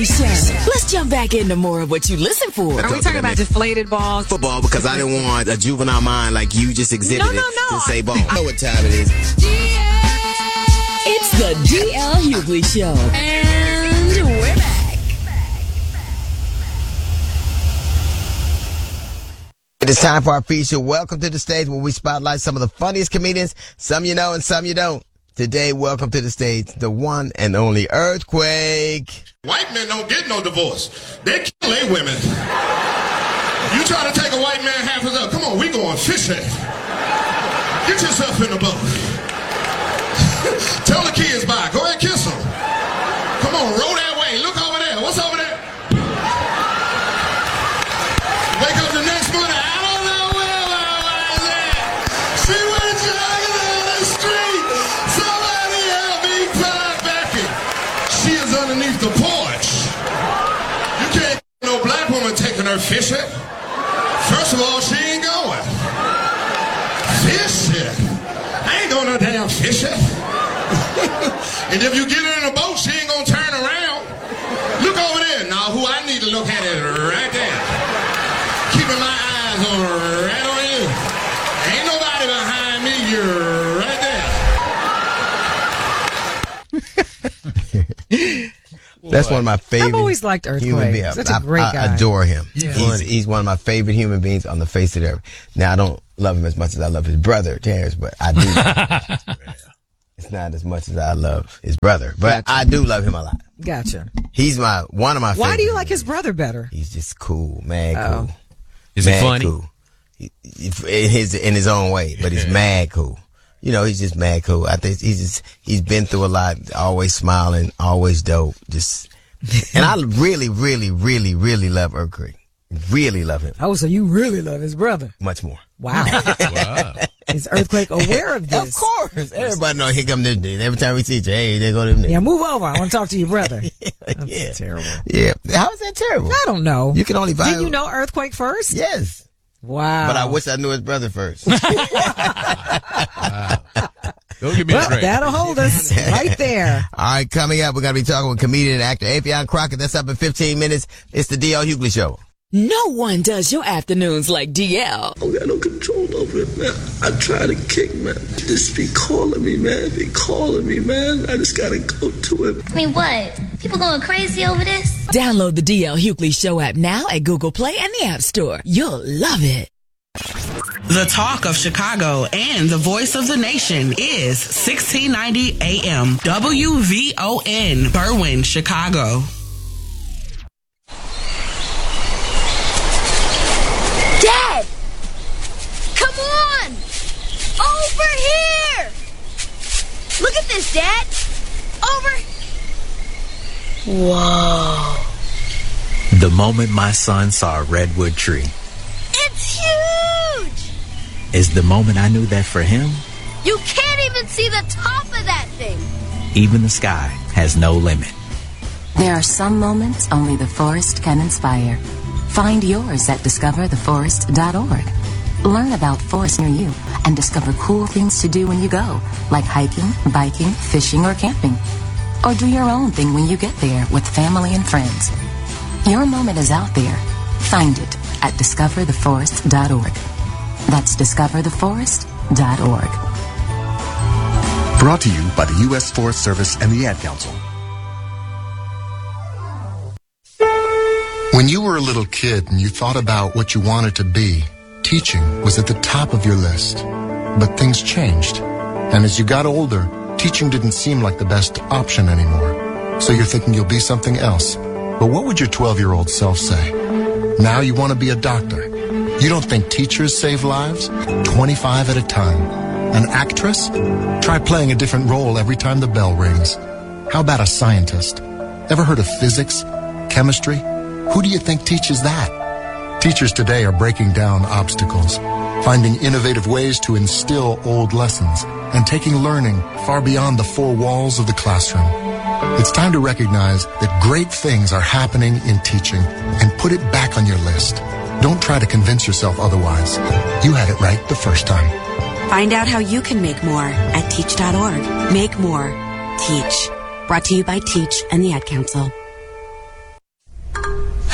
Hughley Show. Let's jump back into more of what you listen for. Are we talking about deflated balls? Football, because I didn't want a juvenile mind like you just exhibited to say ball. I know what time it is. It's the DL Hughley Show. And we're back. It is time for our feature. Welcome to the stage where we spotlight some of the funniest comedians. Some you know and some you don't. Today, welcome to the stage, the one and only Earthquake. White men don't get no divorce. They kill their women. You try to take a white man half his up. Come on, we going fishing. Get yourself in the boat. Tell the kids bye. Go ahead, kiss them. Come on, roll that way. Look over there. What's over there? Wake up the next morning. I don't know where my wife is at. She went jogging down the street. Somebody help me find Becky. She is underneath the porch. You can't get no black woman taking her fishing. First of all, she ain't going. Fishing? I ain't going no damn fishing. And if you get her in a boat, she ain't gonna turn around. Look over there. Now, who I need to look at is right there. Keeping my eyes on right on you. Ain't nobody behind me. You're right there. That's one of my favorite. I've always liked Earthquake. Human beings. Such a great guy. I adore him. Yeah. He's one of my favorite human beings on the face of the earth. Now, I don't love him as much as I love his brother, Terrence, but I do. It's not as much as I love his brother, but I do love him a lot. Gotcha. He's one of my favorites. Why do you like his brother better? He's just cool, mad cool. Is he funny? Cool. In his own way, but he's mad cool. You know, he's just mad cool. I think he's been through a lot, always smiling, always dope. And I really, really, really, really love Earthquake. Really love him. Oh, so you really love his brother? Much more. Wow. Is Earthquake aware of this? Of course. Everybody knows here come this dude. Every time we see you, hey, there go them niggas. Yeah, move over. I want to talk to your brother. That's terrible. Yeah. How is that terrible? I don't know. You can only buy. Did you know Earthquake first? Yes. Wow. But I wish I knew his brother first. Wow. Don't give me a break. That'll hold us right there. All right, coming up, we're going to be talking with comedian and actor Afion Crockett. That's up in 15 minutes. It's the DL Hughley Show. No one does your afternoons like DL. I don't got no control over it, man. I try to kick, man. Just be calling me, man. Be calling me, man. I just gotta go to it. I mean, what? People going crazy over this? Download the DL Hughley Show app now at Google Play and the App Store. You'll love it. The talk of Chicago and the voice of the nation is 1690 AM WVON, Berwyn, Chicago. Dad! Come on! Over here! Look at this, Dad! Over! Whoa. The moment my son saw a redwood tree It's huge! is the moment I knew that for him, You can't even see the top of that thing! even the sky has no limit. There are some moments only the forest can inspire. Find yours at discovertheforest.org. Learn about forests near you and discover cool things to do when you go, like hiking, biking, fishing, or camping. Or do your own thing when you get there with family and friends. Your moment is out there. Find it at discovertheforest.org. That's discovertheforest.org. Brought to you by the U.S. Forest Service and the Ad Council. When you were a little kid and you thought about what you wanted to be, teaching was at the top of your list. But things changed. And as you got older, teaching didn't seem like the best option anymore. So you're thinking you'll be something else. But what would your 12-year-old self say? Now you want to be a doctor. You don't think teachers save lives? 25 at a time. An actress? Try playing a different role every time the bell rings. How about a scientist? Ever heard of physics? Chemistry? Who do you think teaches that? Teachers today are breaking down obstacles, finding innovative ways to instill old lessons, and taking learning far beyond the four walls of the classroom. It's time to recognize that great things are happening in teaching and put it back on your list. Don't try to convince yourself otherwise. You had it right the first time. Find out how you can make more at teach.org. Make more. Teach. Brought to you by Teach and the Ad Council.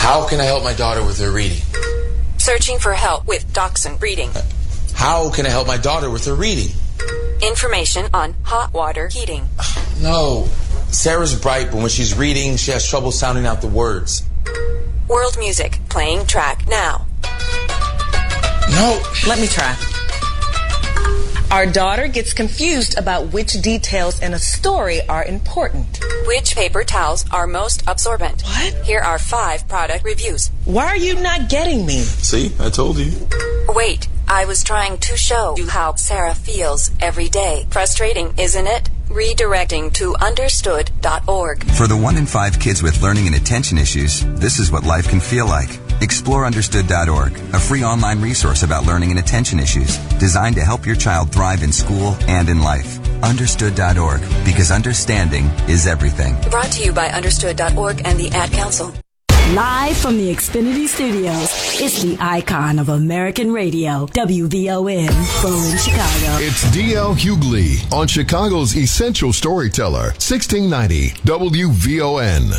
How can I help my daughter with her reading? Searching for help with Dachshund breeding. How can I help my daughter with her reading? Information on hot water heating. No. Sarah's bright, but when she's reading, she has trouble sounding out the words. World music playing track now. No. Let me try. Our daughter gets confused about which details in a story are important. Which paper towels are most absorbent? What? Here are 5 product reviews. Why are you not getting me? See, I told you. Wait, I was trying to show you how Sarah feels every day. Frustrating, isn't it? Redirecting to understood.org. For the 1 in 5 kids with learning and attention issues, this is what life can feel like. Explore understood.org, a free online resource about learning and attention issues, designed to help your child thrive in school and in life. Understood.org, because understanding is everything. Brought to you by understood.org and the Ad Council. Live from the Xfinity Studios, it's the icon of American radio, WVON, Berwyn, Chicago. It's D.L. Hughley on Chicago's Essential Storyteller, 1690 WVON.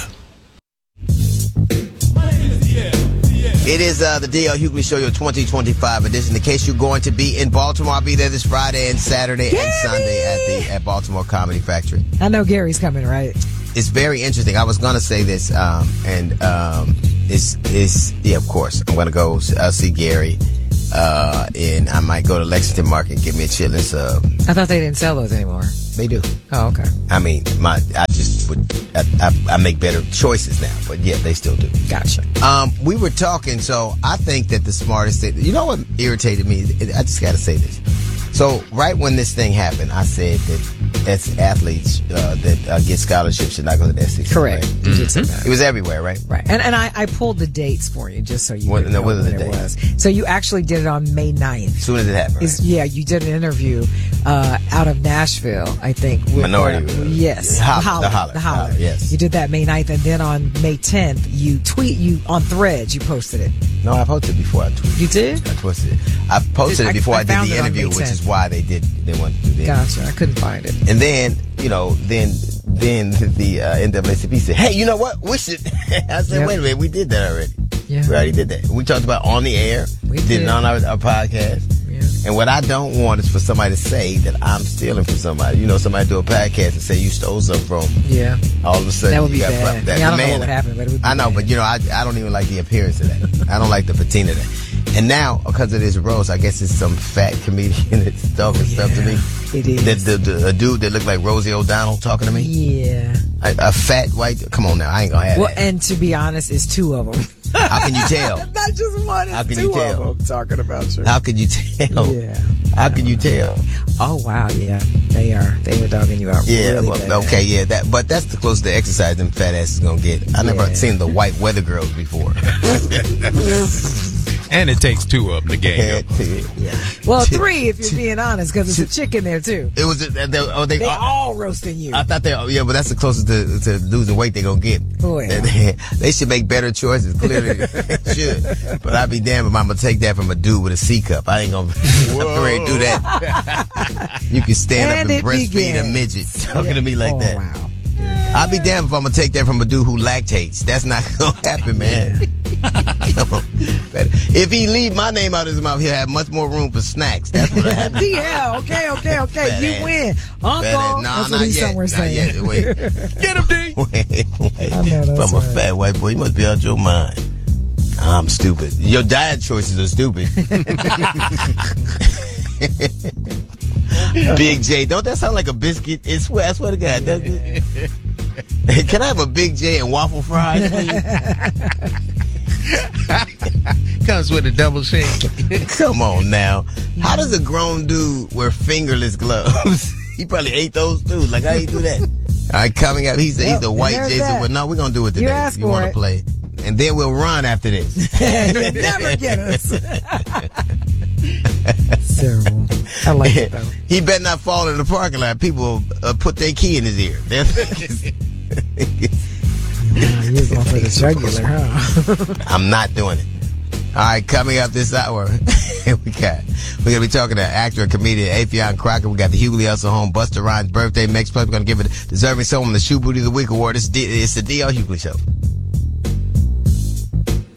It is the D.L. Hughley Show, your 2025 edition. In case you're going to be in Baltimore, I'll be there this Friday and Saturday and Sunday at Baltimore Comedy Factory. I know Gary's coming, right? It's very interesting. I was going to say this, of course. I'm going to go see Gary, and I might go to Lexington Market and get me a chitlin sub. I thought they didn't sell those anymore. They do. Oh, okay. I mean, I make better choices now, but yeah, they still do. Gotcha. We were talking, so I think that the smartest thing, you know what irritated me? I just got to say this. So right when this thing happened, I said that as athletes that get scholarships should not go to the SEC. Correct. Right? You did say that. It was everywhere, right? Right. And I pulled the dates for you just so you what know are the when it dates? was. So you actually did it on May 9th. As soon as it happened. Right? Yeah, you did an interview out of Nashville, I think. With, Minority. Yes. The Holler. Yes. You did that May 9th, and then on May 10th, you on Threads, you posted it. No, I posted it before I tweeted. You did? I posted it. I posted it before I did the interview, which is why they wanted to do the interview. Gotcha. I couldn't find it. And then, then the NAACP said, hey, you know what? We should. I said, wait a minute, we did that already. Yeah. We already did that. We talked about on the air. We did it on our podcast. Yeah. And what I don't want is for somebody to say that I'm stealing from somebody. You know, somebody do a podcast and say you stole something from. Yeah. All of a sudden, that would be you got bad. that. I don't know what would happen, but it would be I know, bad. but I don't even like the appearance of that. I don't like the patina of that. And now, because of this roast, I guess it's some fat comedian that's talking stuff to me. It is. A dude that looked like Rosie O'Donnell talking to me. Yeah. A fat white. Come on now, I ain't gonna have that. And to be honest, it's 2 of them. How can you tell? Not just one. It's How can 2 you tell? of them talking about you. How can you tell? Yeah. How can you tell? Oh wow, yeah, they are dogging you out. Yeah, really well, bad. okay, yeah, but that's the closest to exercise them fat asses gonna get. I never seen the white weather girls before. And it takes 2 of them to gang up. Yeah. Well, 3 if you're being honest, because it's a chick in there too. It was. They all roasting you. I thought but that's the closest to losing weight they're gonna get. Oh, yeah. They should make better choices. Clearly, they should. But I'd be damned if I'm gonna take that from a dude with a C cup. I ain't gonna ready to do that. You can stand up and breastfeed a midget talking to me like that. Wow. I'd be damned if I'm gonna take that from a dude who lactates. That's not gonna happen, man. If he leave my name out of his mouth, he'll have much more room for snacks. That's what happens. Yeah, okay. You win. Uncle. No, that's what he's somewhere saying. Not yet. Wait. Get him, D. Wait. I know that's From a fat white boy, you must be out your mind. I'm stupid. Your diet choices are stupid. Big J. Don't that sound like a biscuit? I swear to God. Does it? Can I have a Big J and waffle fries, please? Comes with a double shake. Come on now. How does a grown dude wear fingerless gloves? He probably ate those too. Like, how you do that? All right, coming up, he's the white Jason. Well, no, we're going to do it today. You want to play? And then we'll run after this. You'll never get us. Terrible. I like it, though. He better not fall in the parking lot. People put their key in his ear. You're going for the jugular, huh? I'm not doing it. All right, coming up this hour, we're going to be talking to actor and comedian Affion Crocker. We got the Hughley Hustle Home, Busta Rhymes' birthday mix. Plus, we're going to give it deserving someone the Shoe Booty of the Week award. It's the D.L. Hughley Show.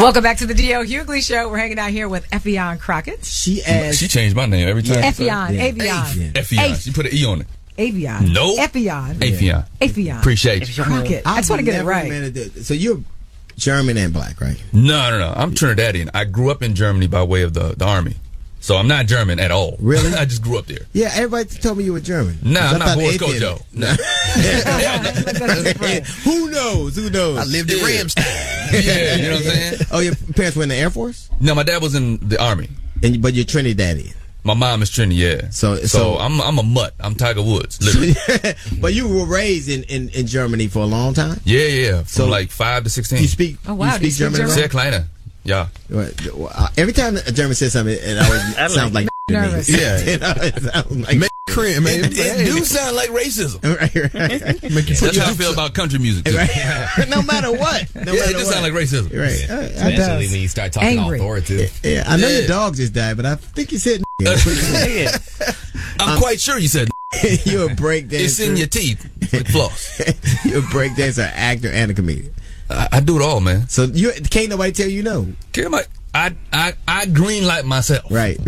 Welcome back to the D.L. Hughley Show. We're hanging out here with Effion Crockett. She changed my name every time. Effion. Avion. Effion. She put an E on it. Avion. Nope. Effion. Avion. Aphion. Appreciate you. Crockett. I just want to get it right. So you're German and black, right? No. I'm Trinidadian. I grew up in Germany by way of the army. So I'm not German at all. Really? I just grew up there. Yeah, everybody told me you were German. Nah, I'm not Boris Kojo. No. Who knows? I lived in Ramstein. Yeah, you know what I'm saying? Oh, your parents were in the Air Force? No, my dad was in the army. But you're Trinidadian. My mom is Trini, yeah. So I'm a mutt. I'm Tiger Woods, literally. But you were raised in Germany for a long time? Yeah. From like 5 to 16. You speak German? Sehr kleiner. Yeah. Every time a German says something, it always sounds like nervous. Yeah. It sounds like Cream, man. It do sound like racism. Right. That's how I feel about country music, too. Right. No matter what. It just sounds like racism. Right. Especially when you start talking Angry. authoritative. Yeah, I know your dog just died, but I think you said I'm quite sure you said you're a breakdancer. It's in your teeth. Like floss. You're a breakdancer, actor, and a comedian. I do it all, man. So you can't nobody tell you no. I green light myself. Right.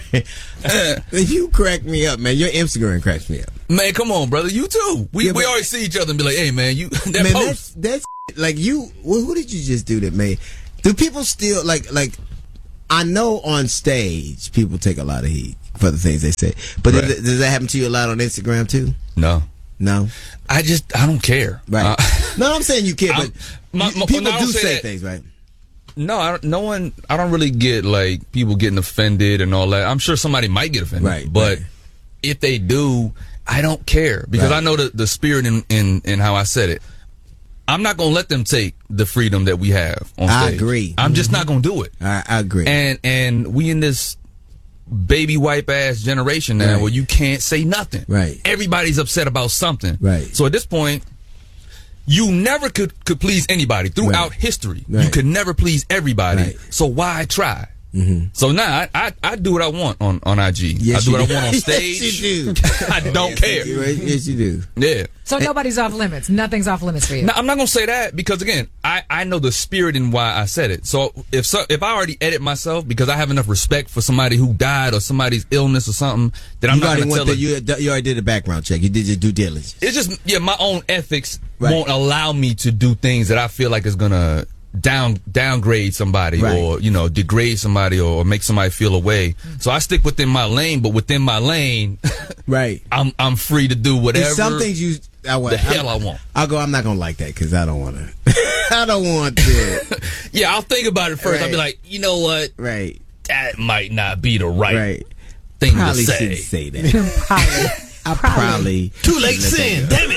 You crack me up, man. Your Instagram cracks me up. Man, come on, brother. You too. We always see each other and be like, hey, man, that post. That's like you. Well, who did you just do that, man? Do people still like? I know on stage people take a lot of heat for the things they say, but does that happen to you a lot on Instagram too? No. I don't care. Right. No, I'm saying you care, but people do say that, things, right? No, I don't really get like people getting offended and all that. I'm sure somebody might get offended, right? But if they do, I don't care because I know the spirit in how I said it. I'm not gonna let them take the freedom that we have on stage. I agree. I'm just not gonna do it. I agree. And we in this baby wipe ass generation now where you can't say nothing. Right. Everybody's upset about something. Right. So at this point, you never could please anybody throughout history. You could never please everybody. Right. So why try? Mm-hmm. So now I do what I want on IG. Yes, I do what I want on stage. Yes, you do. I don't care. Yes, you do. Yeah. So nobody's off limits. Nothing's off limits for you. No, I'm not gonna say that because again, I know the spirit in why I said it. So if I already edit myself because I have enough respect for somebody who died or somebody's illness or something, then I'm not gonna tell you already did a background check. You did your due diligence. It's just my own ethics won't allow me to do things that I feel like is gonna downgrade somebody or degrade somebody or make somebody feel away. So I stick within my lane, but within my lane, I'm free to do whatever. There's some things I want. I'll go. I'm not gonna like that because I don't want to. I don't want to. Yeah, I'll think about it first. I'll be like, you know what? Right. That might not be the right thing probably to say. Shouldn't say that. I probably too late sin. Damn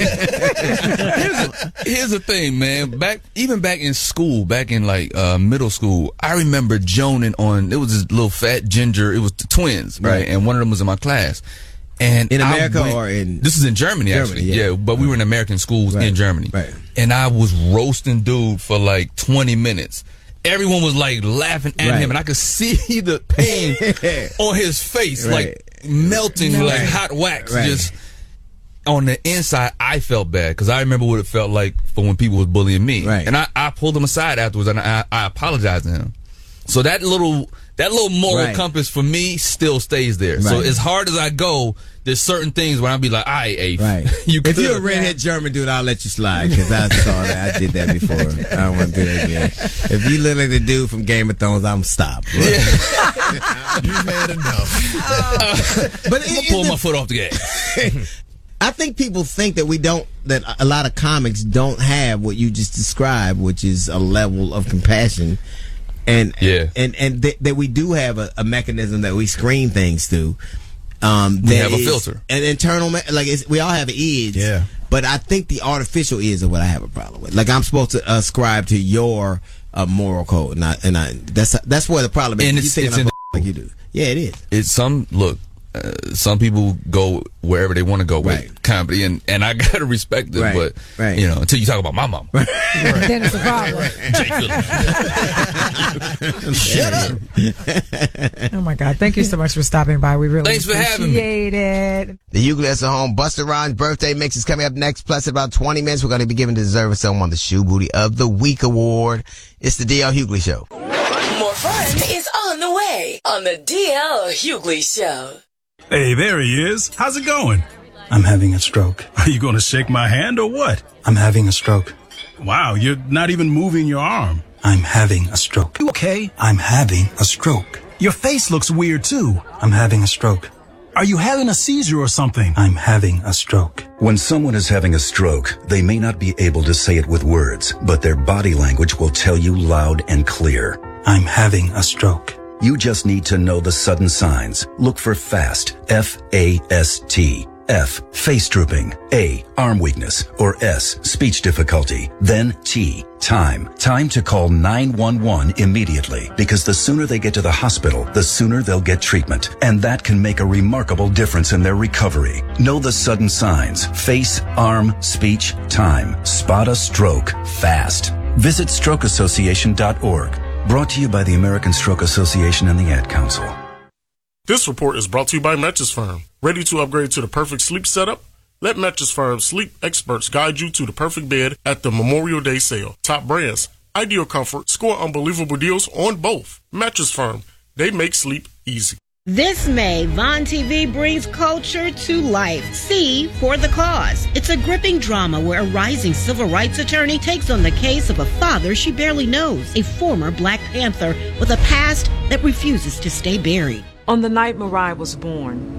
it. Here's the thing, man. Back in school, back in like middle school, I remember joning on. It was this little fat ginger. It was the twins, right? And one of them was in my class. And in America or in this is in Germany actually. Yeah, but we were in American schools in Germany. Right. And I was roasting dude for like 20 minutes. Everyone was like laughing at him, and I could see the pain on his face, like melting like hot wax. Just on the inside, I felt bad because I remember what it felt like for when people was bullying me. Right. And I pulled him aside afterwards, and I apologized to him. So that little moral compass for me still stays there. So as hard as I go, there's certain things where I'll be like, if you're a redhead German dude, I'll let you slide because I saw that. I did that before. I don't want to do that again. If you look like the dude from Game of Thrones, I'm stopped. You've had enough. But I'm gonna pull my foot off the gas. I think people think that a lot of comics don't have what you just described, which is a level of compassion. And that we do have a mechanism that we screen things through. We have a filter, an internal, we all have an edge. Yeah. But I think the artificial edge is what I have a problem with. Like I'm supposed to ascribe to your moral code, and that's where the problem is. And it's in like you do. Yeah, it is. It's look. some people go wherever they want to go with comedy, and I gotta respect it. But you know, until you talk about my mama, then it's a problem. Shut up. Oh my God! Thank you so much for stopping by. We really Thanks for having me. appreciate it. The Hughley at Home Busta Rhymes birthday mix is coming up next. Plus, in about 20 minutes, we're going to be giving the deserving someone the Shoe Booty of the Week award. It's the DL Hughley Show. More fun is on the way on the DL Hughley Show. Hey, there he is. How's it going? I'm having a stroke. Are you going to shake my hand or what? I'm having a stroke. Wow, you're not even moving your arm. I'm having a stroke. You okay? I'm having a stroke. Your face looks weird too. I'm having a stroke. Are you having a seizure or something? I'm having a stroke. When someone is having a stroke, they may not be able to say it with words, but their body language will tell you loud and clear. I'm having a stroke. You just need to know the sudden signs. Look for FAST, F-A-S-T. F, face drooping. A, arm weakness. Or S, speech difficulty. Then T, time. Time to call 911 immediately, because the sooner they get to the hospital, the sooner they'll get treatment. And that can make a remarkable difference in their recovery. Know the sudden signs. Face, arm, speech, time. Spot a stroke fast. Visit strokeassociation.org. Brought to you by the American Stroke Association and the Ad Council. This report is brought to you by Mattress Firm. Ready to upgrade to the perfect sleep setup? Let Mattress Firm's sleep experts guide you to the perfect bed at the Memorial Day sale. Top brands, ideal comfort, score unbelievable deals on both. Mattress Firm, they make sleep easy. This May, Vaughn TV brings culture to life. See For the Cause. It's a gripping drama where a rising civil rights attorney takes on the case of a father she barely knows, a former Black Panther with a past that refuses to stay buried. On the night Mariah was born,